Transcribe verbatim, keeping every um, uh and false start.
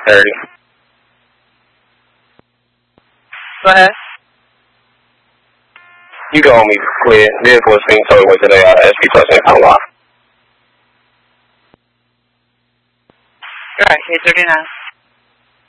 thirty. Go ahead. You go on me clear. Vehicle is being towed away to the uh, S P Plus in Palomar. Alright, eight thirty-nine.